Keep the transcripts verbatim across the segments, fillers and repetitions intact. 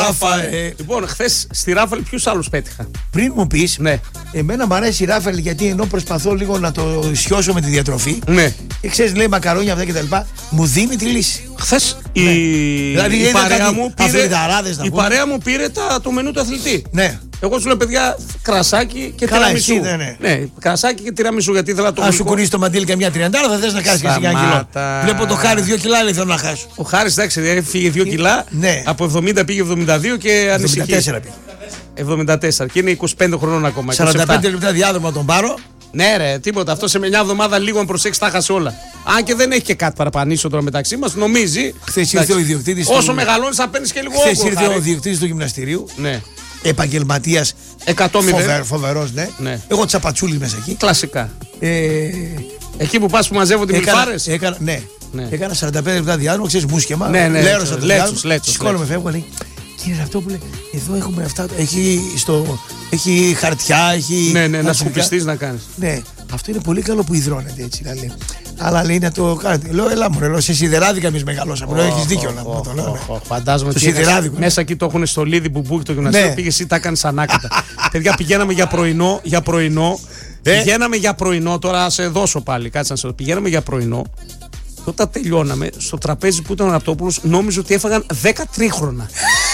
Ραφαέλ. Λοιπόν, χθες στη Ράφαελ ποιους άλλους πέτυχα? Πριν μου πεις, ναι. Εμένα μου αρέσει η Ράφαελ γιατί ενώ προσπαθώ λίγο να το σιώσω με τη διατροφή. Ναι. Και ξέρεις, λέει μακαρόνια αυτά κτλ. Μου δίνει τη λύση. Χθες ναι. η, δηλαδή, η, παρέα, μου πήρε, η παρέα μου πήρε τα, το μενού του αθλητή. Ναι. Εγώ σου λέω, παιδιά, κρασάκι και καλά, τυραμισού. εσύ, ναι, ναι. ναι, κρασάκι και τυραμισού, γιατί ήθελα το. Αν σου κουνήσει το μαντίλι και μια τριαντάρα, θα θες να κάτσεις και εσύ ένα κιλό. Βλέπω το Χάρη δύο κιλά, λέει θέλω να χάσω. Ο Χάρης, εντάξει, έφυγε δύο κιλά. Ναι. Από εβδομήντα πήγε εβδομήντα δύο και ανησυχεί. εβδομήντα τέσσερα πήγε. εβδομήντα τέσσερα και είναι είκοσι πέντε χρονών ακόμα. σαράντα πέντε λεπτά διάδρομο τον πάρω. Ναι, ρε, τίποτα. Αυτό σε μια εβδομάδα λίγο αν προσέξει τα χάσει όλα. Αν και δεν έχει και κάτι παραπανίσω τώρα μεταξύ μας, νομίζει. Χθες ήρθε ο ιδιοκτήτης. Όσο μεγαλώνει, θα παίρνει και λίγο όγκο. Χθες ήρθε ο ιδιοκτήτης του γυμναστηρίου. Ναι. Επαγγελματίας. εκατό μηδέν. Φοβερ, φοβερός, ναι. ναι. Εγώ τσαπατσούλη μέσα εκεί. Κλασικά. Ε... Εκεί που πας που μαζεύονται οι μιλφάρες. Έκανα, ναι. ναι. Έκανα σαράντα πέντε λεπτά διάδρομο, ξέρεις, μουσκεμα. Ναι, ναι. Λέρωσα το διάδρομο. Σηκώνομαι, φεύγω, λέει. Κύριε αυτό που λέει, εδώ έχουμε αυτά. Έχει, στο, έχει χαρτιά, έχει. Ναι, ναι, να σκουπιστείς να κάνεις. Ναι, αυτό είναι πολύ καλό που υδρώνεται έτσι να λέει. Αλλά λέει να το κάνετε. Λέω, ελά μου, λέω, σε σιδεράδικα εμείς μεγαλώσαμε. Λέω, έχεις δίκιο να το λέω. Φαντάζομαι ότι μέσα εκεί το έχουν στο λίδι μπουμπούκι το γυμναστήριο. Πήγε εσύ, τα έκανες ανάκατα. Παιδιά, πηγαίναμε για πρωινό, για πρωινό. Πηγαίναμε για πρωινό, τώρα να σε δώσω πάλι, κάτσε να σε δώσω. Πηγαίναμε για πρωινό. Και όταν τελειώναμε, στο τραπέζι που ήταν ο Ραπτόπουλος, νόμιζε ότι έφαγαν δέκα τρίχρονα.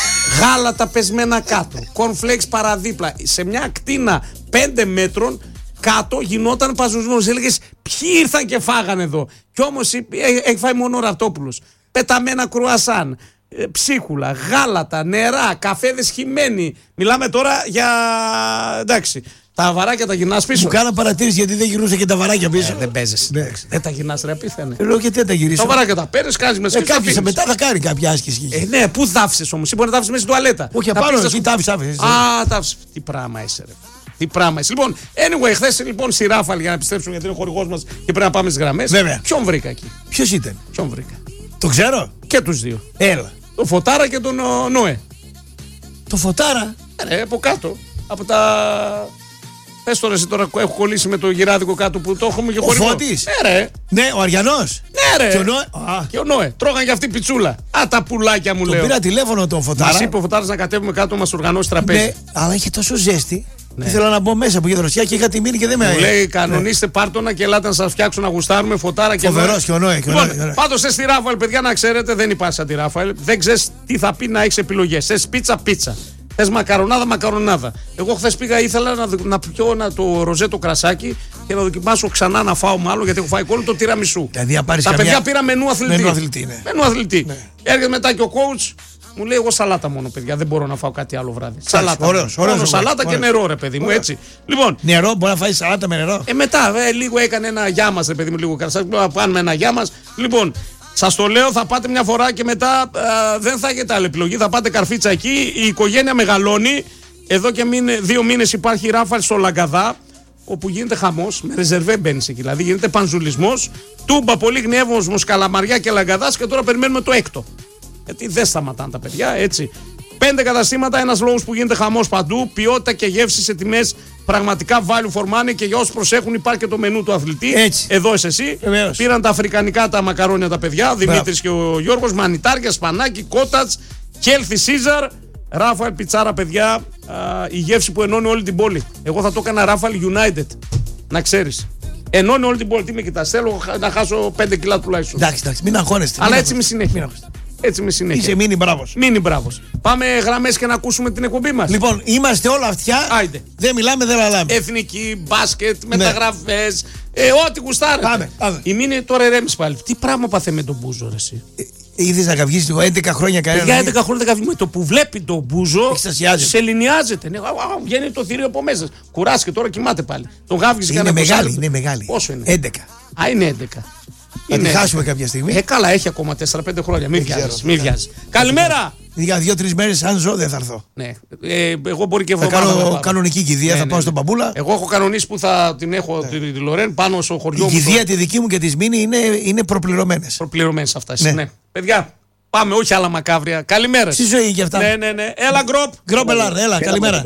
Γάλατα πεσμένα κάτω, κορνφλέξ παραδίπλα. Σε μια ακτίνα πέντε μέτρων κάτω γινόταν παζουσμός. Έλεγες ποιοι ήρθαν και φάγανε εδώ. Κι όμως έχει φάει μόνο ο Ραπτόπουλος. Πεταμένα κρουασάν, ψίχουλα, γάλατα, νερά, καφέδες χυμένοι. Μιλάμε τώρα για. Εντάξει. Τα βαράκια τα γυρνάς πίσω. Μου κάνα παρατήρηση γιατί δεν γυρνούσε και τα βαράκια πίσω. Ε, δεν παίζεις. Ναι. Δεν τα γυρνάς, ρε, απίθανε. Λέω και δεν τα γυρίσω. Τα βαράκια τα παίρνεις, κάνεις μέσα. Ε, κάποιος μετά θα κάνει κάποια άσκηση. Ε, ναι, πού θάφισες όμως. Ή μπορεί να θάφισες μέσα στην τουαλέτα. Όχι, απάνω εκεί τάφισες. Α, τάφισες. Τι πράγμα είσαι, ρε. Τι πράγμα είσαι. Λοιπόν, anyway, χθες λοιπόν στη Ράφαελ για να επιστρέψουμε γιατί είναι ο χορηγός μας και πρέπει να πάμε στις γραμμές. Βέβαια. Ποιον βρήκα εκεί. Ποιος ήταν. Ποιον βρήκα. Το ξέρω. Και τους δύο. Έλα. Το Φωτάρα και τον Νόε. Το Φωτάρα. Ε, από κάτω. Από τα. Πες τώρα εσύ τώρα έχω κολλήσει με το γυράδικο κάτω που το έχουμε και χωρί. Ο Φώτης. Ναι, ρε. Ναι, ο Αριανός. Ναι, ρε. Και ο Νόε. Και ο Νόε. Τρώγαν και αυτή πιτσούλα. Α, τα πουλάκια μου τον λέω. Πήρα τηλέφωνο τον Φωτάρα. Μας είπε ο Φωτάρας να κατέβουμε κάτω, μας οργανώσει τραπέζι. Ναι, αλλά είχε τόσο ζέστη. Ναι. Ήθελα να μπω μέσα από γεδροσιά και είχα τη μείνει και δεν με μου λέει κανονίστε ναι. πάρτονα και ελάτε να σας φτιάξω να γουστάρουμε Φωτάρα και Φοβερός και ο Νόε. Λοιπόν, πάντως σε στη Ράφαελ, παιδιά, να ξέρετε, δεν υπάρχει σαν τη Ράφαελ. Δεν ξέρεις τι θα πει να έχεις επιλογές. Θες πίτσα, πίτσα. Θες μακαρονάδα, μακαρονάδα. Εγώ χθες πήγα, ήθελα να, να πιω ένα, το ροζέ το κρασάκι και να δοκιμάσω ξανά να φάω μάλλον γιατί έχω φάει όλο το τυραμισού. Δηλαδή, τα καμιά... παιδιά πήρα μενού αθλητή. Μενού αθλητή, ναι. Μενού αθλητή. Ναι. Έρχεται μετά και ο coach. Μου λέει: εγώ σαλάτα μόνο, παιδιά. Δεν μπορώ να φάω κάτι άλλο βράδυ. Σαλάτα. Ωραίος, ωραίος, μόνο σαλάτα ωραίος. Και νερό, ρε παιδί μου, ωραίος. Έτσι. Λοιπόν, νερό, μπορεί να φάει σαλάτα με νερό. Ε, μετά, ε, λίγο έκανε ένα γεια μας, ρε παιδί μου, λίγο καρσάκι. Να κάνουμε ένα γεια μας. Λοιπόν, σας το λέω, θα πάτε μια φορά και μετά α, δεν θα έχετε άλλη επιλογή. Θα πάτε καρφίτσα εκεί. Η οικογένεια μεγαλώνει. Εδώ και μήνε, δύο μήνες υπάρχει η Ράφαελ στο Λαγκαδά. Όπου γίνεται χαμός, με ρεζερβέ μπαίνεις εκεί. Δηλαδή γίνεται πανζουλισμός. Τούμπα, πολύ γνεύμος, Καλαμαριά και Λαγκαδάς και τώρα περιμένουμε το έκτο. Γιατί δεν σταματάνε τα παιδιά, έτσι. Πέντε καταστήματα, ένας λόγος που γίνεται χαμός παντού. Ποιότητα και γεύση σε τιμές πραγματικά value for money. Και για όσους προσέχουν, υπάρχει και το μενού του αθλητή. Έτσι. Εδώ είσαι εσύ. Βεβαίως. Πήραν τα αφρικανικά τα μακαρόνια τα παιδιά. Ο Δημήτρης και ο Γιώργος. Μανιτάρια, σπανάκι, κότατς, κέλθι Σίζαρ. Ράφαελ πιτσάρα, παιδιά. Α, η γεύση που ενώνει όλη την πόλη. Εγώ θα το έκανα Ράφαελ United. Να ξέρεις. Ενώνει όλη την πόλη. Τι με κοιτάς, θέλω να χάσω πέντε κιλά τουλάχιστον. Εντάξει, εντάξει, μην αγχώνεστε. Αλλά έτσι με συνέχεια. Έτσι με συνέχεια. Είσαι μείνει μπράβος. Μείνει μπράβος. Πάμε γραμμές και να ακούσουμε την εκπομπή μας. Λοιπόν, είμαστε όλα αυτιά. Άιντε. Δεν μιλάμε, δεν λαλάμε. Εθνική, μπάσκετ, μεταγραφές. Ναι. Ε, ό,τι γουστάρετε. Πάμε, πάμε. Η μήνυ τώρα ερέμεις πάλι. Τι πράγμα πάθε με τον Μπούζο, ρε εσύ. Ε, είδες να καυγείς λίγο έντεκα χρόνια κανένα. Για έντεκα χρόνια δεν καυγεί. Με το που βλέπει τον Μπούζο. Εξτασιάζεται. Σε ελληνιάζεται. Ναι, βγαίνει το θηρίο από μέσα. Κουράστηκε τώρα, κοιμάται πάλι. Τον γάβγιζε είναι μεγάλη, είναι μεγάλη. Πόσο είναι. έντεκα. Α, είναι έντεκα. Θα τη χάσουμε κάποια στιγμή. Ε, καλά, έχει ακόμα τέσσερα πέντε χρόνια. Μην βιάζεις. Μη βιάζεις. Καλημέρα! Για δύο-τρει μέρες, αν ζω, δεν θα έρθω. Ναι. Ε, εγώ μπορεί και θα εβδομάδα. κάνω κανονική κηδεία, ναι, θα ναι, πάω ναι. στον Παμπούλα. Εγώ έχω κανονίσει που θα την έχω ναι. τη, τη Λορέν πάνω στο χωριό μου. Η κηδεία τη δική μου και τη Μίνη είναι, είναι προπληρωμένες. Προπληρωμένες αυτά. Ναι. ναι. Παιδιά, πάμε, όχι άλλα μακάβρια. Καλημέρα. Στη ζωή και αυτά. Ναι, ναι, ναι. Έλα, γκροπ. Γκροπ, έλα, έλα. Καλημέρα.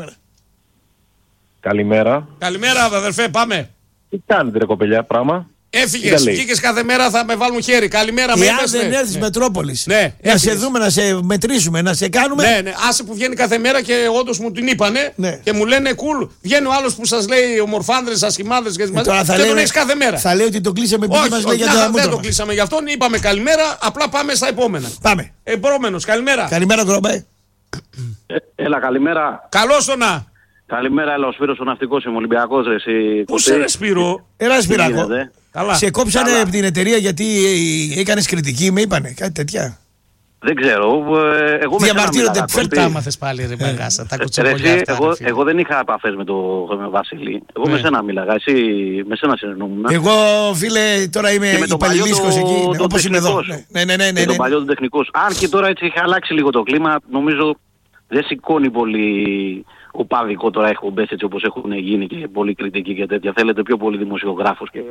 Καλημέρα. Καλημέρα, αδερφέ, πάμε. Τι κάνετε, ρε κοπελιά, πράγμα. Έφυγες, βγήκες κάθε μέρα, θα με βάλουν χέρι. Καλημέρα, με αν δεν έρθεις ναι. Μετρόπολης, ναι, να σε δούμε, να σε μετρήσουμε, να σε κάνουμε. Ναι, ναι, άσε που βγαίνει κάθε μέρα και όντως μου την είπανε ναι. και μου λένε cool. Βγαίνει ο άλλος που σας λέει ομορφάνδρες, ασχημάδες και, ε, τώρα θα και λέει, τον έχεις κάθε μέρα. Θα λέει ότι το κλείσαμε επειδή μας λέει για τα μούτρα. Δεν το κλείσαμε γι' αυτόν, είπαμε καλημέρα, απλά πάμε στα επόμενα. Πάμε. Επόμενος, καλημέρα. Καλημέρα, Γκρόμπε. Ε, έλα, καλημέρα. Καλώς το να. Καλημέρα, έλα, ο Σπύρος ο ναυτικός, είμαι Ολυμπιακός, ρε, εσύ. Πού σε ρε Σπύρο. Έλα, Σπυράκο. Καλά. Σε κόψανε Καλά. από την εταιρεία γιατί έκανες κριτική, με είπανε, κάτι τέτοια. Δεν ξέρω. Ε, εγώ με σένα μίλαγα, Φέρ' τα άμαθες πάλι ρε Μπαγκάσα, τα κουτσομπολιά αυτά. εγώ, εγώ δεν είχα επαφές με τον με Βασίλη. Εγώ Ναι. με σένα μίλαγα, εσύ με σένα συνεννόμουν. Εγώ, φίλε, τώρα είμαι υπαλληλίσκος εκεί, ναι, όπως είμαι εδώ. Ναι, ναι, ναι, ναι, Και ναι. τον παλιό του τεχνικός. Αν και τώρα έτσι έχει αλλάξει λίγο το κλίμα, νομίζω δεν σηκώνει πολύ οπαδικό τώρα εκπομπές έτσι όπως έχουν γίνει και πολύ κριτική και τέτοια. Θέλετε πιο πολύ δημοσιογράφος και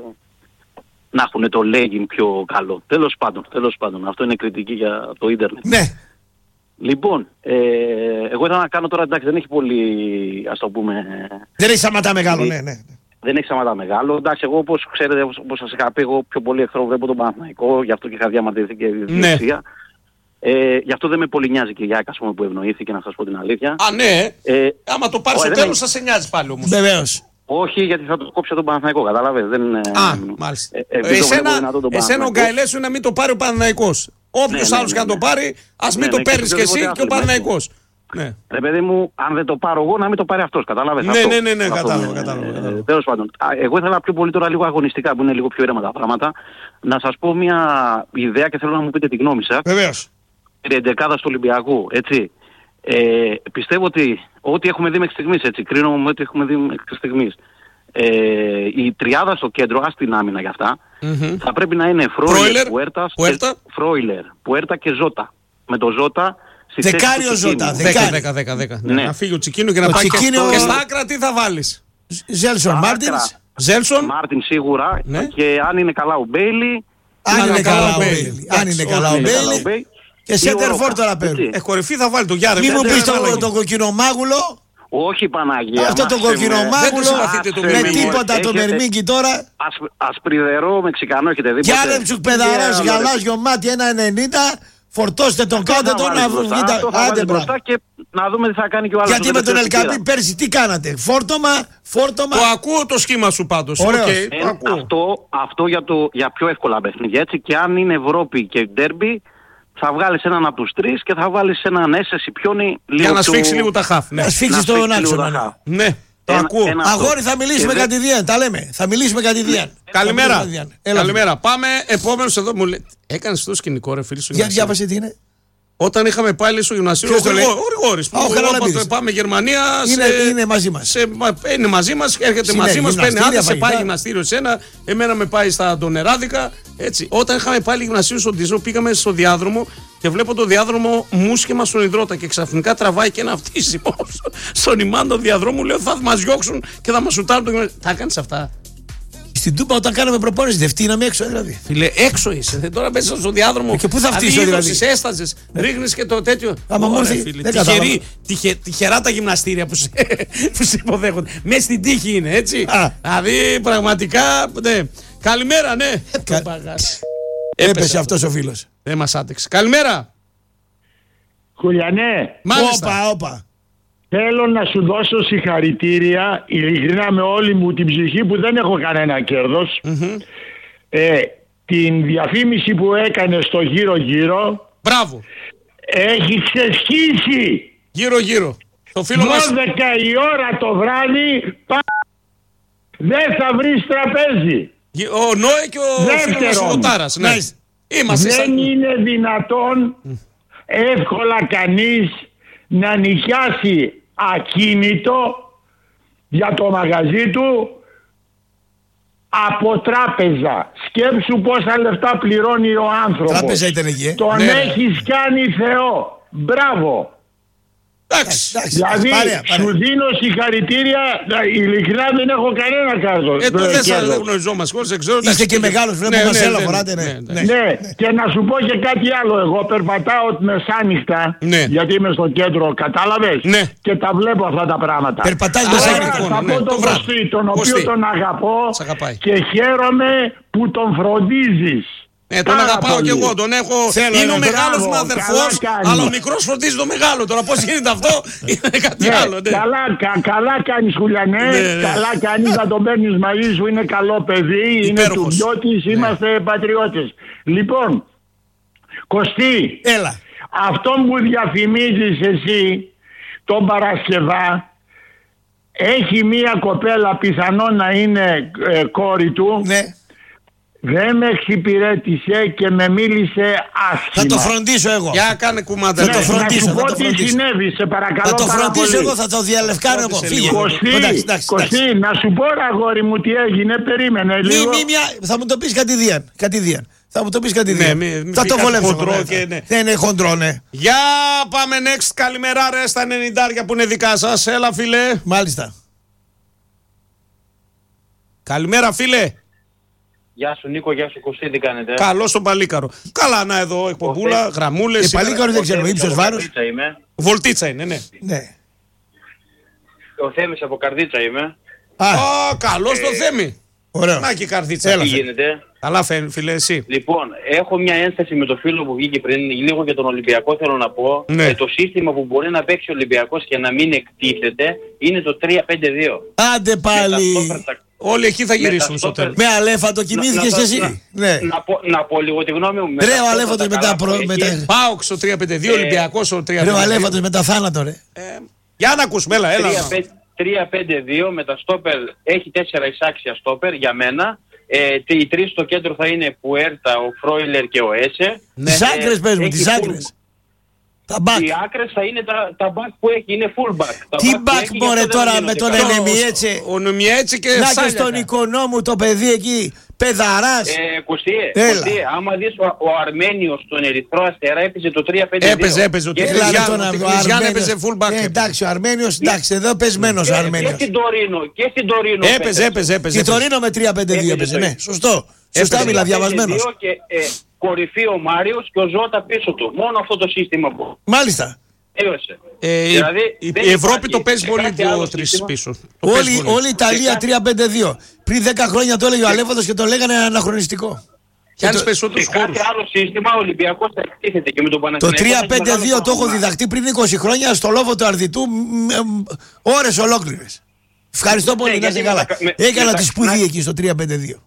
να έχουν το λέγειν πιο καλό. Τέλος πάντων, τέλος πάντων. Αυτό είναι κριτική για το ίντερνετ. Ναι. Λοιπόν, ε, εγώ ήθελα να κάνω τώρα, εντάξει, δεν έχει πολύ, ας το πούμε... Δεν έχει σταματά μεγάλο, ναι, ναι. Δεν έχει σταματά μεγάλο. Εντάξει, εγώ όπως ξέρετε, όπως σας είχα πει, εγώ πιο πολύ εχθρό βλέπω τον Παναθηναϊκό, γι' αυτό και είχα διαμαρτυρηθεί και διευθυνσία. Ε, γι' αυτό δεν με πολύ νοιάζει και η Γιάκα, ας πούμε, που ευνοήθηκε, να σας πω την αλήθεια. Α, ναι. Ε, Άμα το πάρεις στο τέλος θα σε νοιάζει πάλι όμως. Βεβαίως. Όχι, γιατί θα το κόψει τον Παναθηναϊκό, κατάλαβες. Δεν, Α, μάλιστα. Ε, ε, εσένα εσένα ο Γκαελές σου είναι να μην το πάρει ο Παναθηναϊκός. Όποιος ναι, άλλος ναι, και αν ναι. το πάρει, ας Ναι, μην το ναι, παίρνεις και κι εσύ οποιοδήποτε και ο άθλημα. Παναθηναϊκός. Ναι. Ρε παιδί μου, αν δεν το πάρω εγώ, να μην το πάρει αυτός, κατάλαβες. Ναι, αυτό, ναι, ναι, ναι, αυτό κατάλαβα, είναι, κατάλαβα, ε, κατάλαβα. Τέλος πάντων, Α, εγώ ήθελα πιο πολύ τώρα λίγο αγωνιστικά, που είναι λίγο πιο ήρεμα τα πράγματα, να σας πω μια ιδέα και θέλω να μου πείτε τη γνώμη σας. Βεβαίως. Η εντεκάδα του Ολυμπιακού, έτσι. Ε, πιστεύω ότι ό,τι έχουμε δει μέχρι στιγμής, έτσι, κρίνω με ό,τι έχουμε δει μέχρι στιγμής. Ε, η τριάδα στο κέντρο, ας την άμυνα για αυτά, Μμμ. θα πρέπει να είναι Φρόιλερ, Πουέρτας, Πουέρτα. Φρόιλερ, Πουέρτα και Ζώτα. Με το Ζώτα στη θέση Δεκάρι του ο Ζώτα, Τσικίνου. δεκάρι. δέκα δέκα δέκα. Ναι. Να φύγει ο Τσικίνου και να Ο πάει και- Τσικίνου- και στα άκρα τι θα βάλεις. Ζέλσον Στα Μάρτινς. άκρα. Ζέλσον. Μάρτιν σίγουρα, Ναι. και αν είναι καλά ο Μπέιλι. Αν είναι καλά ο Μπέιλι. Μπέιλι. Αν είναι Εντάξει, καλά αν ο είναι καλά ο Μπέιλι. Μπέιλι. Και Ή σέντερ ο φόρ Ρόκα, τώρα παίρνουν. έτσι. Ε, κορυφή θα βάλει το Γιάρη. Μην μου Δεν πεις θα το, αλλαγή. το κοκκινομάγουλο. Όχι Παναγία. Αυτό το μάσε με. κοκκινομάγουλο. Δεν το συμπαθείτε το Με Μερμήγκη. τίποτα το Έχετε- Μερμήγκη τώρα. Ασ, ασπριδερό Μεξικανό έχετε δει. Και ποτέ? Άλεμτσουκ παιδαράς, Και άλλο, ρε. γαλάζιο μάτι ένα ενενήντα. Φορτώστε τον, Αυτό κάντε θα τον βάλεις να μπροστά, βγει. αυτό θα Άντε βάλεις μπράβο. μπροστά και να δούμε τι θα κάνει και ο άλλος. Γιατί το με τον τελευταίο Ελκαμπή πήρα. πέρσι τι κάνατε. Φόρτωμα, φόρτωμα. Το ακούω το σχήμα σου πάντως. Ωραίος. Οκ, Ε, το ακούω. αυτό αυτό για, το, για πιο εύκολα παιχνίδια. Έτσι, και αν είναι Ευρώπη και ντέρμπι, θα βγάλεις έναν από τους τρεις και θα βάλεις έναν έσεση πιόνι λίγο Για να πιο- σφίξει λίγο τα χαφ. Ναι. Να σφίξει να τον σφίξει λίγο άξονα. τα ναι. χαφ. Ναι, το Ένα- ακούω. ένα- αυτό. Αγόρι, θα μιλήσουμε Και δεν- κατηδίαν. Τα λέμε. Θα μιλήσουμε κατηδίαν. Καλημέρα. Θα μιλήσουμε κατηδίαν. Έλα. Καλημέρα. Πάμε επόμενος εδώ. Μου λέει. Έκανε αυτό σκηνικό, ρε φίλε. στο Για γυμνασίο. διάβασε τι είναι. Όταν είχαμε πάλι στο γυμνασίο, ο Ποιος το λέει? Γρηγόρης- ο Γρηγόρης, που Α, ο όποτε Χαραλαμπίδης. πάμε Γερμανία, Είναι, σε- είναι μαζί μας. σε, μα- είναι μαζί μας, έρχεται Συνέ, μαζί μας, παίρνει γυμναστήρια, άδεια, σε πάει φαγητά. γυμναστήριο σε ένα, εμένα με πάει στα Ντονεράδικα. Έτσι. Όταν είχαμε πάλι γυμναστήριο στον Τίζο, πήγαμε στο διάδρομο και βλέπω το διάδρομο μουσκεμα στον υδρότα και ξαφνικά τραβάει και ένα φτύσιμο στον ημάν του διαδρόμου. Λέω θα μας διώξουν και θα μας σουτάρουν το γυμναστήριο. Τα έκανες αυτά. Στην Τούπα όταν κάναμε προπόνηση, δεν φτύναμε έξω δηλαδή. Φίλε, έξω είσαι. Δεν τώρα μέσα στο διάδρομο. Ε, και πού θα φτύσω, δηλαδή? Έσταζες, ρίχνεις και το τέτοιο. Άμα μου Ωραία, έρθει, φίλε, δεν τυχερή, κατάλαβα. τυχε, τυχερά τα γυμναστήρια που σε, που σε υποδέχονται. Μέσα στην τύχη είναι, έτσι. Α. Δηλαδή, πραγματικά. Ναι. Καλημέρα, ναι. Κα- Το παγάς. Έπεσε αυτός ο φίλος. Δεν μας άτεξε. Καλημέρα. Χουλιανέ, Μάλιστα. Όπα, όπα. θέλω να σου δώσω συγχαρητήρια ειλικρινά με όλη μου την ψυχή που δεν έχω κανένα κέρδος. Ε, την διαφήμιση που έκανε στο γύρω-γύρω Μπράβο. έχει ξεσχίσει. Γύρω-γύρω. Το φίλο μας. δώδεκα η ώρα το βράδυ πα... δεν θα βρεις τραπέζι. Ο Νόε και ο φίλος μας Δεύτερον. ο Τάρας. Ναι. Μάλιστα. Είμαστε Δεν σαν... είναι δυνατόν εύκολα κανείς να νοικιάσει ακίνητο για το μαγαζί του από τράπεζα. Σκέψου πόσα λεφτά πληρώνει ο άνθρωπος. Τράπεζα ήταν εκεί, ε. Τον Ναι, ναι. έχεις κάνει Θεό. Μπράβο. Εντάξει. Δηλαδή, παρέα, παρέα. Σου δίνω συγχαρητήρια. Ειλικρινά δεν έχω κανένα κάρδο. Ε, το δεν γνωριζόμαστε. Είστε και μεγάλος, βλέπω να σέλα φοράτε. Ναι, και να σου πω και κάτι άλλο. Εγώ περπατάω μεσάνυχτα, γιατί είμαι στο κέντρο, κατάλαβες. Και τα βλέπω αυτά τα πράγματα. Περπατάς μεσάνυχτα. Θα πω τον Κωστή, τον οποίο τον αγαπώ και χαίρομαι που τον φροντίζεις. Ε, τον αγαπάω πολύ. Και εγώ, τον έχω. Θέλω, είναι ο μεγάλος μου αδερφός, αλλά ο μικρός φροντίζει το μεγάλο. Τώρα πώς γίνεται αυτό, είναι κάτι ναι, άλλο. Ναι. Καλά, κα, καλά κάνεις Χουλιανέ, ναι, ναι. Καλά κάνεις να τον παίρνεις μαζί σου, είναι καλό παιδί, είναι τουμπιώτης, ναι. Είμαστε πατριώτες. Λοιπόν, Κωστή, έλα. Αυτό που διαφημίζεις εσύ, τον Παρασκευά, έχει μία κοπέλα πιθανό να είναι ε, κόρη του. Ναι. Δεν με εξυπηρέτησε και με μίλησε άσχημα. Θα το φροντίσω εγώ. Για κάνε κουμάντα. Θα το φροντίσω. Να σου πω τι συνέβη, σε παρακαλώ. Θα το φροντίσω εγώ, θα το διαλευκάνω εγώ. Φύγε. Κωστή, να σου πω αγόρι μου τι έγινε, περίμενε λίγο. Μη, μια, θα μου το πεις κατηδίαν. Κατηδίαν. Θα μου το πεις κατηδίαν. Ναι, μη, μη θα το βολέψω. Ναι. Ναι. Δεν είναι χοντρό, ναι. Για πάμε next. Καλημέρα ρε στα ενενήντα που είναι δικά σας. Έλα φίλε. Μάλιστα. Καλημέρα φίλε. Γεια σου Νίκο, γεια σου Κωστή, τι κάνετε. Καλώς τον Παλίκαρο. Καλά να εδώ εκπομπούλα, γραμμούλες. Ε, Παλίκαρο δεν ξέρω, ύψος βάρος. Βολτίτσα είναι, ναι. Ναι. Ο Θέμης από Καρδίτσα είμαι. Α, Α καλώς ε, το Θέμη. Ωραίο. Να και η Καρδίτσα. Έλα, τι γίνεται. Καλά φίλε εσύ. Λοιπόν, έχω μια ένσταση με το φίλο που βγήκε πριν, λίγο για τον Ολυμπιακό θέλω να πω. Ναι. Ε, το σύστημα που μπορεί να παίξει ο Ολυμπιακός και να μην εκτίθεται είναι το τρία πέντε δύο. Άντε πάλι. Όλοι εκεί θα γυρίσουν στο τέλος. Με Αλέφαντο κοιμήθηκες και εσύ. Ναι. Να, πω, να πω λίγο τη γνώμη μου. Ρε ο Αλέφαντος μετά. Πάω στο τρία πέντε δύο, Ολυμπιακός στο τρία πέντε δύο. Ρε ο Αλέφαντος μετά θάνατο ρε. Για να ακούσουμε, έλα, έλα. τρία πέντε δύο με τα στόπερ, έχει τέσσερα εισάξια στόπερ για μένα. Ε, οι τρεις στο κέντρο θα είναι Πουέρτα, ο Φρόιλερ και ο Έσε. Τις άκρες πες μου, τις άκρες. Τα back. Οι άκρες θα είναι τα, τα back που έχει, είναι full back. Τα τι back μωρέ τώρα με τον Ενεμιέτσε. Ο Ενεμιέτσε και να και στον Οικονόμου το παιδί εκεί, παιδαράς. Ε, Κωστή, Κωστή, άμα δεις ο, ο Αρμένιος στον Ερυθρό Αστέρα έπαιζε το τρία πέντε δύο. Έπαιζε, έπαιζε. Ο Τριχλιάν έπαιζε full back. Εντάξει, ο Αρμένιος, εντάξει, εδώ πεσμένος ο Αρμένιος. Και στην Τωρίνο, και στην Τωρίνο. Έπαιζε, έπαιζε, έπαιζε. Και Τωρίνο με τρία πέντε δύο έπαιζε, ναι, σωστό. Σωστά μιλά, διαβασμένος. Κορυφή ο Μάριος και ο Ζώτα πίσω του. Μόνο αυτό το σύστημα που. Μάλιστα. Ε, δηλαδή, η, η Ευρώπη το παίζει πολύ δύο τρεις πίσω. Όλη, όλη η Ιταλία τρία πέντε δύο. Πριν δέκα χρόνια το έλεγε ο Αλέφαντος και το λέγανε αναχρονιστικό. Και αν περισσότερους χώρους. Σε κάθε άλλο σύστημα ο Ολυμπιακός θα εκτίθεται και με τον Παναθηναϊκό. Το τρία πέντε δύο το έχω διδαχτεί πριν είκοσι χρόνια στο λόφο του Αρδιτού ώρες ολόκληρες. Ευχαριστώ πολύ, να είστε καλά. Έκανα τη σπουδή εκεί στο τρία πέντε δύο.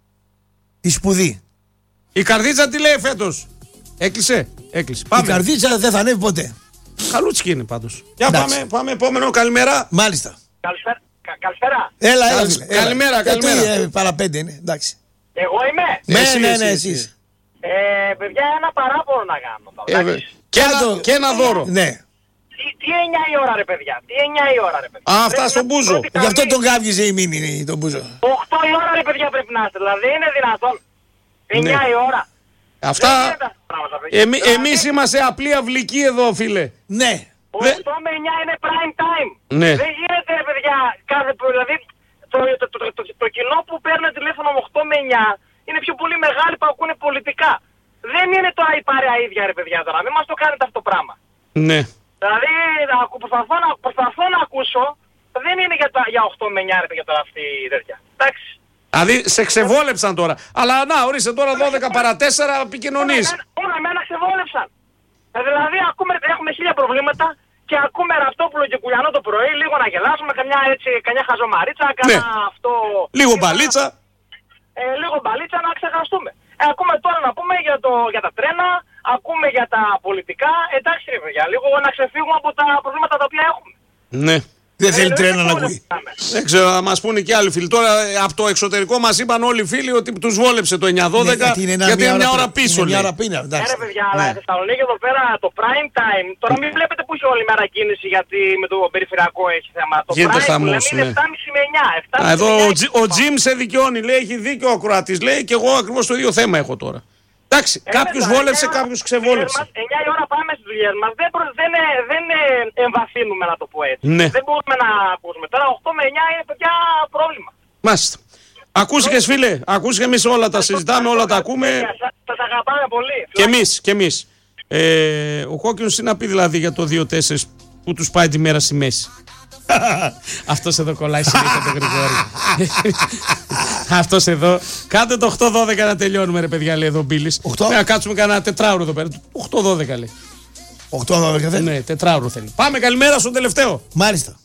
Η σπουδή. Η Καρδίτσα τι λέει φέτος. Έκλεισε. Έκλεισε. Πάμε. Η Καρδίτσα δεν θα ανέβει ποτέ. Καλούτσικη είναι πάντως. Για πάμε, πάμε επόμενο. Καλημέρα. Μάλιστα. Καλησπέρα. Καλησπέρα. Έλα, έλα. Καλ, έλα. Καλημέρα, καλημέρα. Ε, παραπέντε είναι, εντάξει. Εγώ είμαι. Ναι, εσύ, ναι, ναι, εσείς. Ε, παιδιά, ένα παράπονο να κάνω. Ε, και, ένα, το... και ένα δώρο. Ναι. Τι, τι εννιά η ώρα ρε παιδιά, τι εννιά η ώρα ρε παιδιά. Α, αυτά στον Μπούζο. Γι' αυτό τον κάβγιζε η μήνυ τον Μπούζο. οκτώ η ώρα ρε παιδιά πρέπει να είστε, δηλαδή είναι δυνατόν. εννιά η ώρα. Αυτά, εμεί, εμείς είμαστε απλή αυλικοί εδώ φίλε. Ναι. οκτώ με εννιά είναι prime time. Ναι. Δεν γίνεται ρε παιδιά, κάθε, δηλαδή το, το, το, το, το, το κοινό που παίρνει τηλέφωνο με οκτώ με εννιά είναι πιο πολύ μεγάλοι που ακούνε πολιτικά. Δεν είναι τώρα η παρέα ίδια ρε παιδιά τώρα, μην μας το κάνετε αυτό το πράγμα. Ναι. Δηλαδή προσπαθώ να, προσπαθώ να ακούσω, δεν είναι για, τα, για οκτώ με εννιά ρε παιδιά τώρα αυτή η τέτοια. Εντάξει. Δηλαδή σε ξεβόλεψαν τώρα. Αλλά να ορίστε τώρα δώδεκα παρά τέσσερα επικοινωνείς. Όλα εμένα ξεβόλεψαν. Δηλαδή ακούμε, έχουμε χίλια προβλήματα και ακούμε Ραυτόπουλο και Κουλιανό το πρωί, λίγο να γελάσουμε, καμιά, έτσι, καμιά χαζομαρίτσα, καμιά ναι. αυτό... Λίγο μπαλίτσα. Ε, λίγο μπαλίτσα να ξεχαστούμε. Ε, ακούμε τώρα να πούμε για, το, για τα τρένα, ακούμε για τα πολιτικά, εντάξει ρε παιδιά, λίγο να ξεφύγουμε από τα προβλήματα τα οποία έχουμε. Ναι. Δεν θέλει τρένα να ακούει. Δεν ξέρω, να μας πούνε και άλλοι φίλοι. Τώρα από το εξωτερικό μας είπαν όλοι οι φίλοι ότι τους βόλεψε το εννιά δώδεκα γιατί είναι μια ώρα πίσω. Μια ώρα πίσω. Ναι, ρε παιδιά, αλλά στη Θεσσαλονίκη εδώ πέρα το prime time. Τώρα μην βλέπετε που έχει όλη μέρα κίνηση γιατί με το περιφερειακό έχει θέμα. Το γίνεται prime χαμός, είναι ναι. επτά και μισή με εννιά. Α, εδώ ο Τζιμ σε δικαιώνει, λέει, έχει δίκιο ο ακροατής, λέει, και εγώ ακριβώς το ίδιο θέμα έχω τώρα. Εντάξει, ε, κάποιος βόλεψε, κάποιος ξεβόλεψε. εννιά η ώρα πάμε δουλειές μας, δεν, προ, δεν, δεν εμβαθύνουμε, να το πω έτσι. Ναι. Δεν μπορούμε να ακούσουμε. Τώρα οκτώ με εννιά είναι παιδιά πρόβλημα. Μάλιστα. Ακούστηκες φίλε, ακούστηκε, εμείς όλα τα συζητάμε, όλα τα ακούμε. Σας αγαπάμε πολύ. Και εμείς, και εμείς. Ε, ο Χόκκινος τι να πει δηλαδή για το δύο τέσσερα που τους πάει τη μέρα στη μέση. Αυτός εδώ κολλάει συνέχεια τον Γρηγόρη. Αυτός εδώ. Κάντε το οκτώ δώδεκα να τελειώνουμε ρε παιδιά, λέει εδώ ο Μπίλης. Να κάτσουμε κανένα τετράωρο εδώ πέρα. οκτώ δώδεκα λέει. οκτώ δώδεκα θέλει. Ναι, τετράωρο θέλει. Πάμε, καλημέρα στον τελευταίο. Μάλιστα.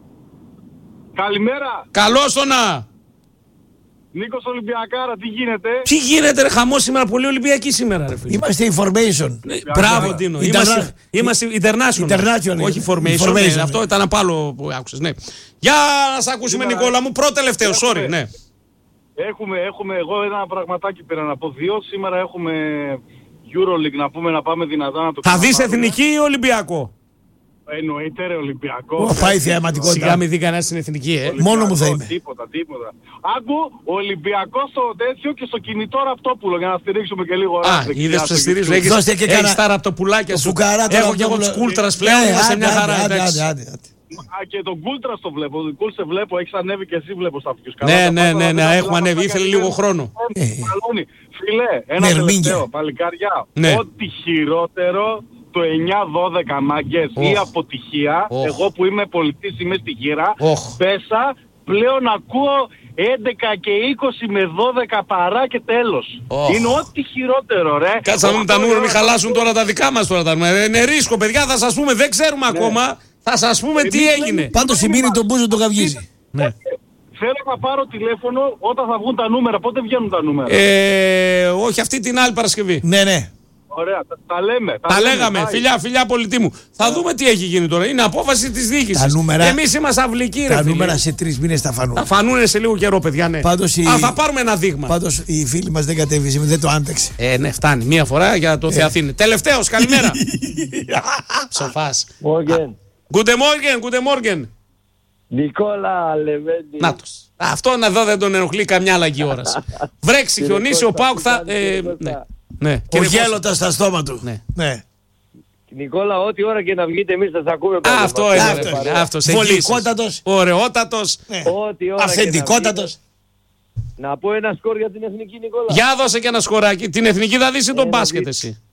Καλημέρα. Καλώς το να. Νίκος Ολυμπιακάρα, τι γίνεται? Τι γίνεται ρε, χαμός σήμερα, πολύ Ολυμπιακή σήμερα ρε φίλε. Είμαστε information. Ναι, μπράβο Ντίνο, Interna... είμαστε, είμαστε international. International. Όχι formation, information. Ναι, αυτό ήταν απ' άλλο που άκουσες, ναι. Για να σ' ακούσουμε Σήμερα... Νικόλα μου, πρώτο τελευταίο, sorry, ναι. Έχουμε, έχουμε, εγώ ένα πραγματάκι πήρα να πω δύο, σήμερα έχουμε EuroLeague να πούμε να πάμε δυνατά να το Θα δεις εθνική ή Ολυμπιακό? Εννοείται ρε Ολυμπιακό. Ω, πάει θεαματικότητα. Σιγά μην δει κανένα στην εθνική, ε. Μόνο μου θα είμαι. Τίποτα, τίποτα. Άκου, Ολυμπιακό στο τέτοιο και στο κινητό Ραπτόπουλο για να στηρίξουμε και λίγο. Α, είδες που σε στηρίζω. Έχεις τα ραπτοπουλάκια σου. Έχω και εγώ τους Κούλτρας πλέον, είμαστε μια χαρά. Α, και τον Κούλτρα το βλέπω. Τον Κούλ σε βλέπω, έχεις ανέβει και εσύ βλέπω στα αυτούς. Ναι, ναι, ναι, ναι, έχουμε ανέβει. Ήθελε λίγο χρόνο. Φίλε, ένα τελευταίο, παλικάρια. Ό,τι χειρότερο το εννιά δώδεκα μάγκες ή αποτυχία, oh. εγώ που είμαι πολιτής, είμαι στη γύρα, oh. πέσα, πλέον ακούω έντεκα και είκοσι με δώδεκα παρά και τέλος. Oh. Είναι ό,τι χειρότερο ρε. Κάτσε να δούμε τα νούμερα, μην χαλάσουν τώρα τα δικά μας τώρα τα νούμερα. Είναι ρίσκο παιδιά, θα σας πούμε, δεν ξέρουμε ναι. ακόμα, θα σας πούμε τι έγινε. Πάντως η μήνυ τον Μπούζο τον καυγίζει. Ναι. Θέλω να πάρω τηλέφωνο όταν θα βγουν τα νούμερα, πότε βγαίνουν τα νούμερα? Ε, όχι αυτή την άλλη Παρασκευή. Ναι, ναι. Ωραία, τα, τα λέμε. Τα, τα λέμε, λέγαμε, πάει. φιλιά, φιλιά πολιτή μου. Θα δούμε τι έχει γίνει τώρα. Είναι απόφαση της διοίκησης. Εμείς είμαστε αυλικοί, ρε. Τα νούμερα σε τρεις μήνες θα φανούν. Θα φανούν σε λίγο καιρό, παιδιά, ναι. Πάντως η... Α, θα πάρουμε ένα δείγμα. Πάντως η φίλη μας δεν κατέβησε, δεν το άντεξε. Ε, ναι, φτάνει. Μία φορά για το ε. Θεαθήνη. Τελευταίος, καλημέρα. Σοφάς. Μόργεν. Guten Morgen, guten Morgen. Νικόλα Λεβέντη. Νάτος. Αυτό να δω δεν τον ενοχλεί καμιά αλλαγή ώρας. Βρέξει, χιονίσει, ο Πάουκ θα. Ναι. Ο γέλοντας στα στόμα του. Ναι. ναι. Νικόλα, ό,τι ώρα και να βγείτε εμείς θα σας ακούμε. Α, αυτό είναι. Αυτός. Βολικότατος. Ωραιότατος. Ναι. Αυθεντικότατος. Να, να πω ένα σκορ για την εθνική, Νικόλα. Για δώσε και ένα σκοράκι. Την εθνική θα δεις ή τον μπάσκετ εσύ?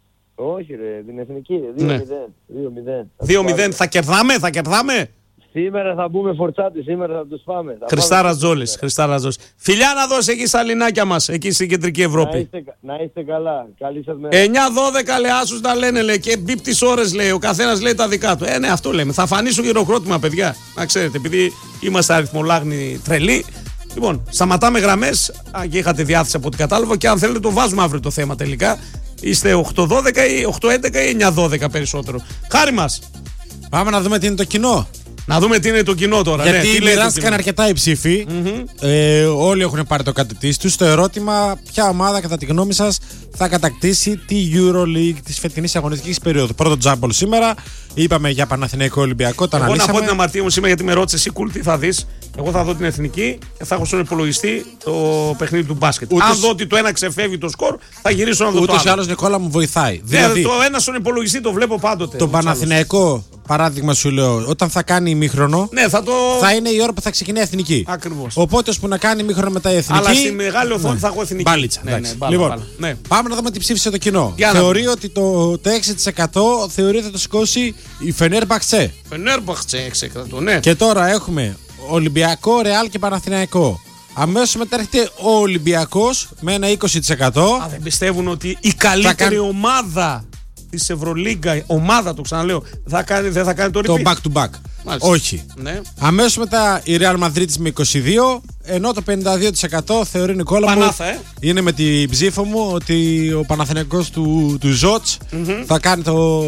Όχι ρε, την εθνική. δύο μηδέν. δύο μηδέν. Θα κερδάμε, θα κερδάμε. Σήμερα θα μπούμε φορτσάτη, σήμερα θα τους φάμε. Χριστάρα Τζόλης, Χριστάρα Τζόλης. Φιλιά να δώσει εκεί στα λινάκια μας, εκεί στην Κεντρική Ευρώπη. Να είστε, να είστε καλά, καλή σας μέρα. εννιά δώδεκα λέει, άσους τα λένε λέει, και μπίπ τις ώρες λέει, ο καθένας λέει τα δικά του. Ε, ναι, αυτό λέμε. Θα φανεί στο χειροκρότημα, παιδιά. Να ξέρετε, επειδή είμαστε αριθμολάγνοι τρελοί. Λοιπόν, σταματάμε γραμμές, αν και είχατε διάθεση από ό,τι κατάλαβα, και αν θέλετε το βάζουμε αύριο το θέμα τελικά. Είστε οκτώ δώδεκα ή οκτώ έντεκα ή εννιά δώδεκα περισσότερο. Χάρη μας. Πάμε να δούμε τι είναι το κοινό. Να δούμε τι είναι το κοινό τώρα. Γιατί ναι, μοιράστηκαν αρκετά οι ψήφοι. Mm-hmm. Ε, όλοι έχουν πάρει το κάτι της τους. Το ερώτημα, ποια ομάδα κατά τη γνώμη σας θα κατακτήσει τη EuroLeague της φετινής αγωνιστικής περίοδου? Πρώτο τζάμπολ σήμερα. Είπαμε για Παναθηναϊκό Ολυμπιακό. Τα Εγώ αναλύσαμε. να πω την αμαρτία μου σήμερα, γιατί με ρώτησε εσύ, Κούλ, τι θα δεις. Εγώ θα δω την εθνική και θα έχω στον υπολογιστή το παιχνίδι του μπάσκετ. Ούτως... Αν δω ότι το ένα ξεφεύγει το σκορ, θα γυρίσω να δω. Ούτως το άλλο. Ούτως ή άλλως, Νικόλα, μου βοηθάει. Ναι, δηλαδή, το ένα στον υπολογιστή το βλέπω πάντοτε. Το Παναθηναϊκό, παράδειγμα σου λέω, όταν θα κάνει ημίχρονο, ναι, θα, το... θα είναι η ώρα που θα ξεκινάει η εθνική. Ακριβώς. Οπότε ώσπου να κάνει ημίχρονο μετά η εθνική. Αλλά στη μεγάλη οθόνη ναι. θα έχω εθνική. Μπάλιτσα. Ναι, ναι, μπάλα, λοιπόν, μπάλα. Ναι. πάμε να δούμε τι ψήφισε το κοινό. Για θεωρεί να... ότι το, το έξι τοις εκατό θεωρεί ότι θα το σηκώσει η Φενέρμπαχτσε. Φενέρμπαχτσε έξι τοις εκατό, ναι. Και τώρα έχουμε Ολυμπιακό, Ρεάλ και Παναθηναϊκό. Αμέσως μετά έρχεται ο Ολυμπιακός με ένα είκοσι τοις εκατό. Α, δεν πιστεύουν ότι η καλύτερη κάν... ομάδα της Ευρωλίγκα, ομάδα το ξαναλέω, θα κάνει, δεν θα κάνει το repeat. Το back to back. Μάλιστα. Όχι. Ναι. Αμέσως μετά η Real Madrid με είκοσι δύο, ενώ το πενήντα δύο τοις εκατό θεωρεί, Νικόλα Πανάθα, μου, ε? είναι με την ψήφο μου ότι ο Παναθηναϊκός του, του Ζότς mm-hmm. θα κάνει το...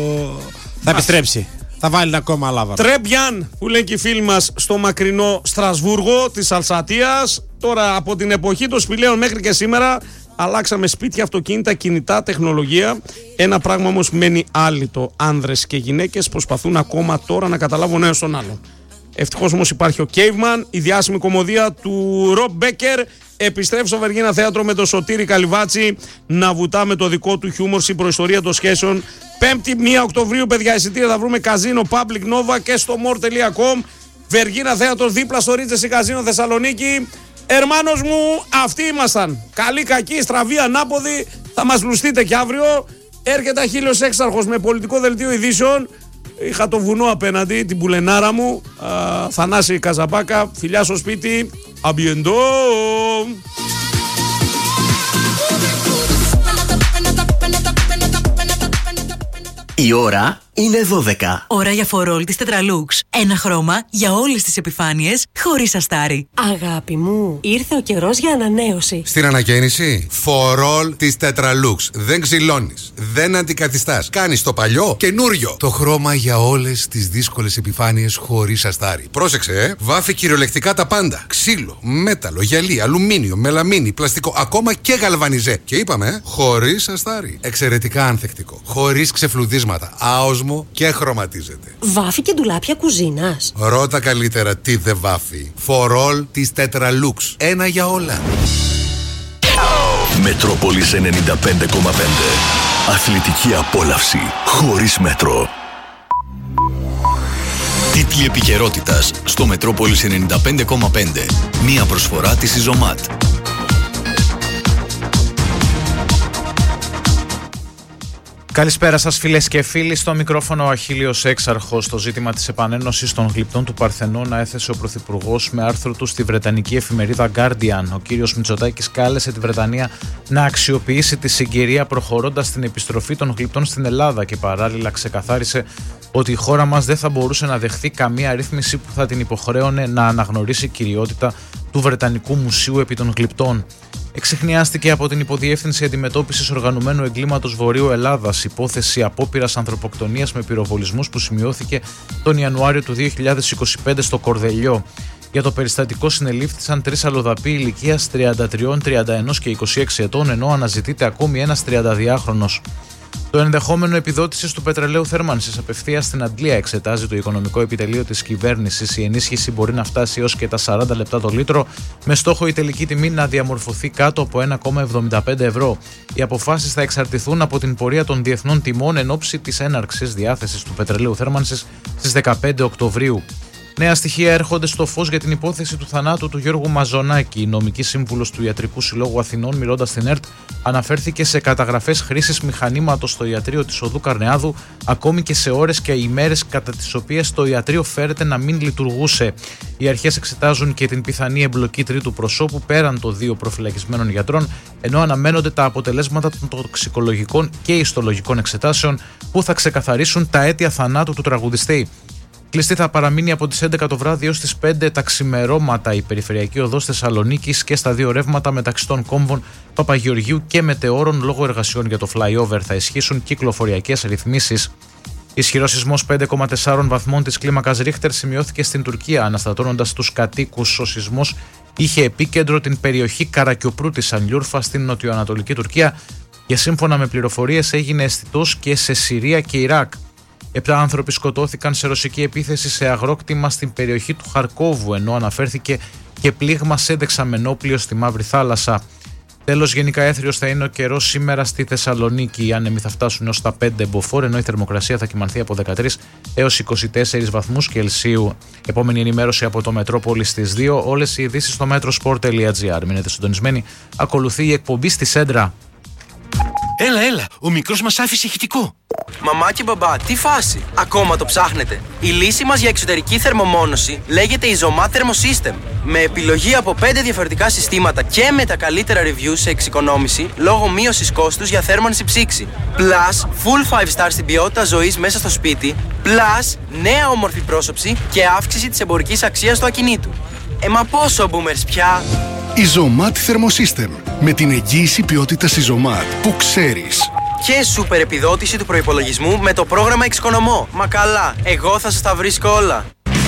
θα επιστρέψει. Θα βάλει ένα ακόμα λάβαρο. Τρέμπιαν, που λένε και οι φίλοι μας στο μακρινό Στρασβούργο της Αλσατίας. Τώρα από την εποχή των σπηλαίων μέχρι και σήμερα αλλάξαμε σπίτια, αυτοκίνητα, κινητά, τεχνολογία. Ένα πράγμα όμως μένει άλυτο. Άνδρες και γυναίκες προσπαθούν ακόμα τώρα να καταλάβουν ένας τον άλλον. Ευτυχώς όμως υπάρχει ο Caveman, η διάσημη κομμωδία του Rob Becker. επιστρέφει στο Βεργίνα Θέατρο με το Σωτήρη Καλυβάτσι να βουτά με το δικό του χιούμορ στην προϊστορία των σχέσεων. Πέμπτη πρώτη Οκτωβρίου, παιδιά, εισιτήρια θα βρούμε Καζίνο Public Nova και στο more τελεία com. Βεργίνα Θέατρο δίπλα στο Ρίτζεσι Καζίνο Θεσσαλονίκη. Ερμάνος μου, αυτοί ήμασταν. Καλή, κακή, στραβή, ανάποδη. Θα μας λουστείτε κι αύριο. Έρχεται Αχίλλειος Έξαρχος με πολιτικό δελτίο ειδήσεων. Είχα το βουνό απέναντι, την πουλενάρα μου. Α, Θανάση Καζαμπάκα. Φιλιά στο σπίτι. Αμπιεντό. Η ώρα είναι δώδεκα. Ώρα για φορόλ της Tetralux. Ένα χρώμα για όλες τις επιφάνειες, χωρίς αστάρι. Αγάπη μου, ήρθε ο καιρός για ανανέωση. Στην ανακαίνιση, φορόλ της Tetralux. Δεν ξυλώνεις, δεν αντικαθιστάς. Κάνεις το παλιό καινούριο. Το χρώμα για όλες τις δύσκολες επιφάνειες, χωρίς αστάρι. Πρόσεξε, ε. Βάφει κυριολεκτικά τα πάντα. Ξύλο, μέταλλο, γυαλί, αλουμίνιο, μελαμίνι, πλαστικό, ακόμα και γαλβανιζέ. Και είπαμε, ε, χωρίς αστάρι. Εξαιρετικά ανθεκτικό. Χωρίς ξεφλουδίσματα. Άοσμο και χρωματίζεται. Βάφει και ντουλάπια κουζίνας. Ρώτα καλύτερα τι δεν βάφει. Φορόλ της Tetralux. Ένα για όλα. Μετρόπολης ενενήντα πέντε κόμμα πέντε. Αθλητική απόλαυση χωρίς μέτρο. Τίτλοι επικαιρότητας στο Μετρόπολης ενενήντα πέντε κόμμα πέντε. Μία προσφορά της Ιζωμάτ. Καλησπέρα σας φίλες και φίλοι. Στο μικρόφωνο ο Αχίλλειος Έξαρχος. Το ζήτημα της επανένωσης των γλυπτών του Παρθενώνα έθεσε ο Πρωθυπουργός με άρθρο του στη βρετανική εφημερίδα Guardian. Ο κύριος Μητσοτάκης κάλεσε τη Βρετανία να αξιοποιήσει τη συγκυρία προχωρώντας στην επιστροφή των γλυπτών στην Ελλάδα και παράλληλα ξεκαθάρισε ότι η χώρα μας δεν θα μπορούσε να δεχθεί καμία ρύθμιση που θα την υποχρέωνε να αναγνωρίσει κυριότητα του Βρετανικού Μουσείου επί των γλυπτών. Εξιχνιάστηκε από την Υποδιεύθυνση Αντιμετώπισης Οργανωμένου Εγκλήματος Βορείου Ελλάδας υπόθεση απόπειρας ανθρωποκτονίας με πυροβολισμούς που σημειώθηκε τον Ιανουάριο του δύο χιλιάδες είκοσι πέντε στο Κορδελιό. Για το περιστατικό συνελήφθησαν τρεις αλλοδαποί ηλικίας τριάντα τρία, τριάντα ένα και είκοσι έξι ετών, ενώ αναζητείται ακόμη ένας τριανταδυάχρονος. Το ενδεχόμενο επιδότησης του πετρελαίου θέρμανσης απευθείας στην Αντλία εξετάζει το οικονομικό επιτελείο της κυβέρνησης. Η ενίσχυση μπορεί να φτάσει έως και τα σαράντα λεπτά το λίτρο, με στόχο η τελική τιμή να διαμορφωθεί κάτω από ένα κόμμα εβδομήντα πέντε ευρώ. Οι αποφάσεις θα εξαρτηθούν από την πορεία των διεθνών τιμών εν ώψη της έναρξης διάθεσης του πετρελαίου θέρμανσης στις δεκαπέντε Οκτωβρίου. Νέα στοιχεία έρχονται στο φως για την υπόθεση του θανάτου του Γιώργου Μαζονάκη. Η νομική σύμβουλος του Ιατρικού Συλλόγου Αθηνών, μιλώντας στην ΕΡΤ, αναφέρθηκε σε καταγραφές χρήσης μηχανήματος στο ιατρείο της Οδού Καρνεάδου, ακόμη και σε ώρες και ημέρες κατά τις οποίες το ιατρείο φέρεται να μην λειτουργούσε. Οι αρχές εξετάζουν και την πιθανή εμπλοκή τρίτου προσώπου πέραν των δύο προφυλακισμένων γιατρών, ενώ αναμένονται τα αποτελέσματα των τοξικολογικών και ιστολογικών εξετάσεων που θα ξεκαθαρίσουν τα αίτια θανάτου του τραγουδιστή. Κλειστή θα παραμείνει από τις έντεκα το βράδυ έως τις πέντε τα ξημερώματα η περιφερειακή οδός Θεσσαλονίκης και στα δύο ρεύματα μεταξύ των κόμβων Παπαγεωργίου και Μετεώρων λόγω εργασιών για το flyover. Θα ισχύσουν κυκλοφοριακές ρυθμίσεις. Ισχυρός σεισμός πέντε κόμμα τέσσερα βαθμών της κλίμακας Ρίχτερ σημειώθηκε στην Τουρκία, αναστατώνοντας τους κατοίκους. Ο σεισμός είχε επίκεντρο την περιοχή Καρακιοπρού της Ανλιούρφα στην νοτιοανατολική Τουρκία και σύμφωνα με πληροφορίες έγινε αισθητός και σε Συρία και Ιράκ. Επτά άνθρωποι σκοτώθηκαν σε ρωσική επίθεση σε αγρόκτημα στην περιοχή του Χαρκόβου, ενώ αναφέρθηκε και πλήγμα σε δεξαμενόπλιο στη Μαύρη Θάλασσα. Τέλος, γενικά έθριος θα είναι ο καιρός σήμερα στη Θεσσαλονίκη. Οι άνεμοι θα φτάσουν έως τα πέντε μποφόρ, ενώ η θερμοκρασία θα κυμανθεί από δεκατρείς έως είκοσι τέσσερις βαθμούς Κελσίου. Επόμενη ενημέρωση από το Μετρόπολη στις δύο. Όλες οι ειδήσεις στο metrosport τελεία gr. Μείνετε συντονισμένοι. Ακολουθεί η εκπομπή στη Σέντρα. Έλα, έλα, ο μικρός μας άφησε ηχητικό. Μαμά και μπαμπά, τι φάση, ακόμα το ψάχνετε? Η λύση μας για εξωτερική θερμομόνωση λέγεται Izomat Thermosystem. Με επιλογή από πέντε διαφορετικά συστήματα και με τα καλύτερα reviews σε εξοικονόμηση λόγω μείωσης κόστους για θέρμανση ψήξη. Plus, full five star στην ποιότητα ζωής μέσα στο σπίτι. Plus, νέα όμορφη πρόσωψη και αύξηση της εμπορικής αξίας του ακινήτου. Ε, μα πόσο boomers πια! Izomat Thermosystem. Με την εγγύηση ποιότητας Izomat που ξέρεις. Και σούπερ επιδότηση του προϋπολογισμού με το πρόγραμμα Εξοικονομώ. Μα καλά, εγώ θα σας τα βρίσκω όλα.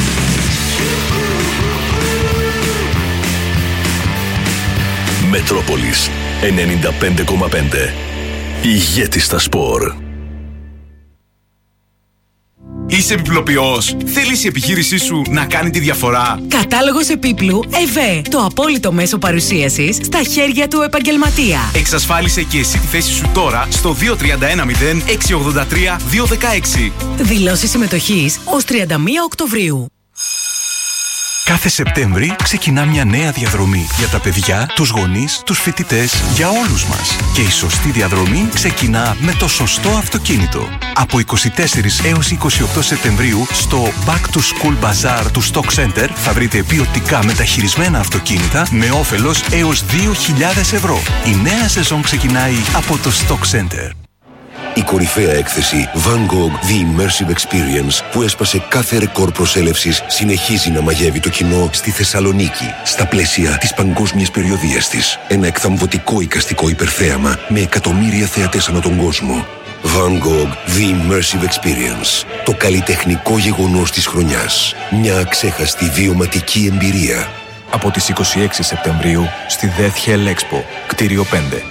Μετρόπολης ενενήντα πέντε κόμμα πέντε. Ηγέτης στα σπορ. Είσαι επιπλοποιός. Θέλεις η επιχείρησή σου να κάνει τη διαφορά. Κατάλογος επίπλου ΕΒΕ. Το απόλυτο μέσο παρουσίασης στα χέρια του επαγγελματία. Εξασφάλισε και εσύ τη θέση σου τώρα στο δύο τρία ένα μηδέν έξι ογδόντα τρία δύο δεκαέξι. Δηλώσεις συμμετοχής ως τριάντα μία Οκτωβρίου. Κάθε Σεπτέμβρη ξεκινά μια νέα διαδρομή για τα παιδιά, τους γονείς, τους φοιτητές, για όλους μας. Και η σωστή διαδρομή ξεκινά με το σωστό αυτοκίνητο. Από είκοσι τέσσερις έως είκοσι οκτώ Σεπτεμβρίου στο Back to School Bazaar του Stock Center θα βρείτε ποιοτικά μεταχειρισμένα αυτοκίνητα με όφελος έως δύο χιλιάδες ευρώ. Η νέα σεζόν ξεκινάει από το Stock Center. Η κορυφαία έκθεση Van Gogh The Immersive Experience που έσπασε κάθε ρεκόρ προσέλευσης συνεχίζει να μαγεύει το κοινό στη Θεσσαλονίκη στα πλαίσια της παγκόσμιας περιοδίας της. Ένα εκθαμβωτικό εικαστικό υπερθέαμα με εκατομμύρια θεατές ανά τον κόσμο. Van Gogh The Immersive Experience. Το καλλιτεχνικό γεγονός της χρονιάς. Μια αξέχαστη βιωματική εμπειρία. Από τις είκοσι έξι Σεπτεμβρίου στη Death Hell Expo, κτίριο πέντε.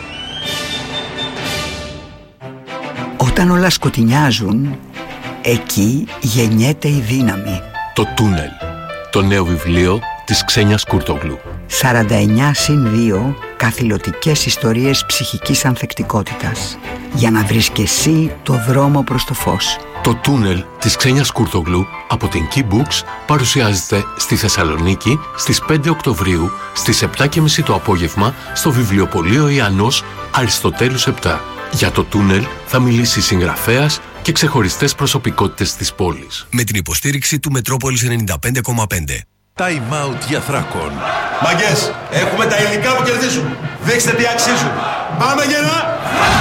Όταν όλα σκοτεινιάζουν, εκεί γεννιέται η δύναμη. Το Τούνελ. Το νέο βιβλίο της Ξένιας Κούρτογλου. σαράντα εννιά συν δύο καθηλωτικές ιστορίες ψυχικής ανθεκτικότητας. Για να βρεις και εσύ το δρόμο προς το φως. Το Τούνελ της Ξένιας Κούρτογλου από την Key Books παρουσιάζεται στη Θεσσαλονίκη στις πέντε Οκτωβρίου στις επτά και μισή το απόγευμα στο βιβλιοπωλείο Ιαννός Αριστοτέλους επτά. Για το Τούνελ θα μιλήσει συγγραφέας και ξεχωριστές προσωπικότητες της πόλης. Με την υποστήριξη του Μετρόπολης ενενήντα πέντε κόμμα πέντε. Time out για Θράκον. Μαγκές, έχουμε τα υλικά που κερδίζουν. Δείξτε τι αξίζουν. Πάμε γερά!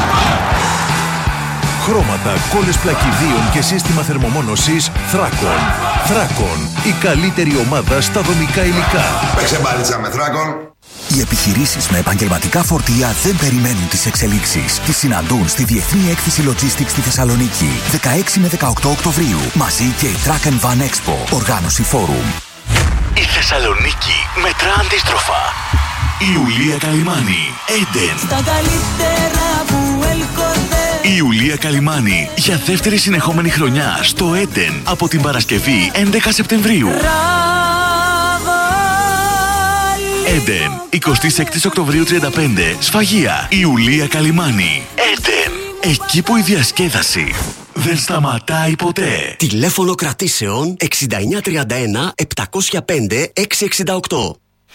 Χρώματα, κόλλες πλακιδίων και σύστημα θερμομόνωσης Θράκον. Θράκον, η καλύτερη ομάδα στα δομικά υλικά. Παίξε μπάλιτσα με Θράκον. Οι επιχειρήσεις με επαγγελματικά φορτία δεν περιμένουν τις εξελίξεις. Τις συναντούν στη Διεθνή Έκθεση Logistics στη Θεσσαλονίκη. δεκαέξι με δεκαοκτώ Οκτωβρίου. Μαζί και η Truck and Van Expo. Οργάνωση Forum. Η Θεσσαλονίκη μετρά αντίστροφα. Η Ιουλία Καλιμάνη. Έντεν. Στα καλύτερα που έλκονται. Η Ιουλία Καλιμάνη για δεύτερη συνεχόμενη χρονιά στο Έντεν από την Παρασκευή έντεκα Σεπτεμβρίου. Έντεν, εικοστή έκτη Οκτωβρίου τριάντα πέντε, Σφαγεία, Ιουλία Καλιμάνη. Έντεν, εκεί που η διασκέδαση δεν σταματάει ποτέ. Τηλέφωνο κρατήσεων εξήντα εννιά τριάντα ένα επτακόσια πέντε εξακόσια εξήντα οκτώ.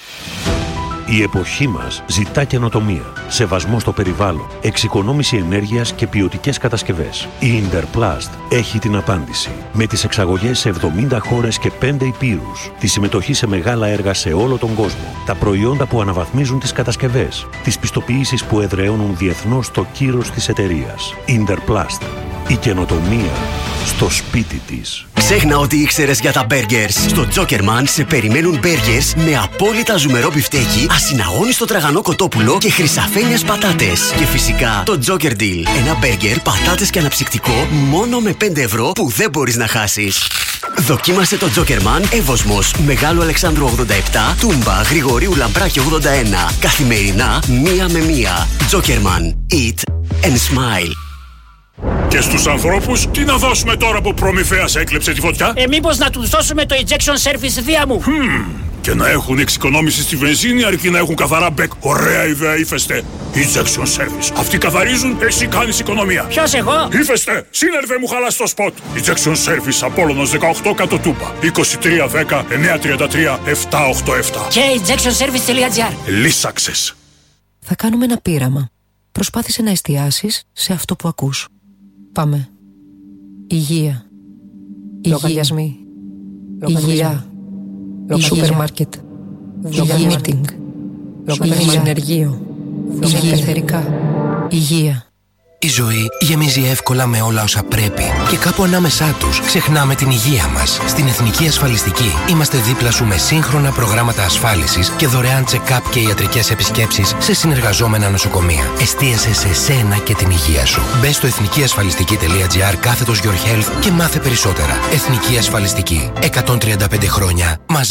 Η εποχή μας ζητά καινοτομία, σεβασμό στο περιβάλλον, εξοικονόμηση ενέργειας και ποιοτικές κατασκευές. Η Interplast έχει την απάντηση. Με τις εξαγωγές σε εβδομήντα χώρες και πέντε υπήρους, τη συμμετοχή σε μεγάλα έργα σε όλο τον κόσμο, τα προϊόντα που αναβαθμίζουν τις κατασκευές, τις πιστοποιήσεις που εδραιώνουν διεθνώς το κύρος της εταιρείας. Interplast. Η καινοτομία στο σπίτι της. Ξέχνα ότι ήξερες για τα μπέργκερς. Στο Jokerman σε περιμένουν μπέργκερς με απόλυτα ζουμερό μπιφτέκι, ασυναγώνιστο τραγανό κοτόπουλο και χρυσαφένιες πατάτες. Και φυσικά το Joker Deal. Ένα μπέργκερ, πατάτες και αναψυκτικό μόνο με πέντε ευρώ που δεν μπορείς να χάσεις. Δοκίμασε το Jokerman Εύωσμος, Μεγάλου Αλεξάνδρου ογδόντα επτά, Τούμπα, Γρηγορίου Λαμπράκη ογδόντα ένα. Καθημερινά μία με μία. Jokerman. Eat and smile. Και στους ανθρώπους, τι να δώσουμε τώρα που προμηθέας έκλεψε τη φωτιά? Ε, μήπως να τους δώσουμε το injection service δία μου. Hmm. Και να έχουν εξοικονόμηση στη βενζίνη αρκεί να έχουν καθαρά μπεκ. Ωραία ιδέα, Ύφεστε. Injection service. Αυτοί καθαρίζουν, εσύ κάνεις οικονομία. Ποιος εγώ? Ύφεστε. Σύνερβε μου χαλάς το σποτ. Injection service Απόλλωνος δεκαοκτώ κάτω Τούμπα. είκοσι τρία δέκα εννιακόσια τριάντα τρία επτακόσια ογδόντα επτά. Και injectionservice.gr. Λύσαξες. Θα κάνουμε ένα πείραμα. Προσπάθησε να εστιάσεις σε αυτό που ακούς. Πάμε. Υγεία. Λογαριασμοί. Υγεία. Σούπερ μάρκετ. Υγεία μίτινγκ. Υγεία ενεργείο. Υγεία εθερικά. Υγεία. Η ζωή γεμίζει εύκολα με όλα όσα πρέπει και κάπου ανάμεσά τους ξεχνάμε την υγεία μας. Στην Εθνική Ασφαλιστική είμαστε δίπλα σου με σύγχρονα προγράμματα ασφάλισης και δωρεάν check-up και ιατρικές επισκέψεις σε συνεργαζόμενα νοσοκομεία. Εστίασε σε σένα και την υγεία σου. Μπες στο εθνικιασφαλιστική.gr κάθετος Your Health και μάθε περισσότερα. Εθνική Ασφαλιστική. εκατόν τριάντα πέντε χρόνια μαζί.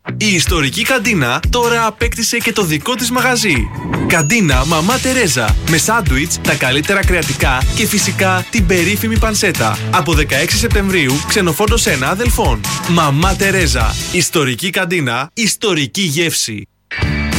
Η ιστορική καντίνα τώρα απέκτησε και το δικό της μαγαζί. Καντίνα Μαμά Τερέζα, με σάντουιτς, τα καλύτερα κρεατικά και φυσικά την περίφημη πανσέτα. Από δεκαέξι Σεπτεμβρίου, ξενοφόντος ένα Αδελφών. Μαμά Τερέζα, ιστορική καντίνα, ιστορική γεύση.